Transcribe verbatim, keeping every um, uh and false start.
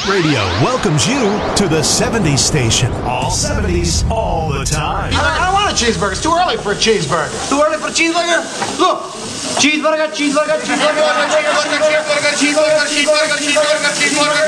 Radio welcomes you to the seventies station. All seventies, all the time. I, I don't want a cheeseburger. It's too early for a cheeseburger. Too early for a cheeseburger? Look. Cheeseburger, cheeseburger, cheeseburger, cheeseburger, cheeseburger, cheeseburger, cheeseburger, cheeseburger, cheeseburger, cheeseburger.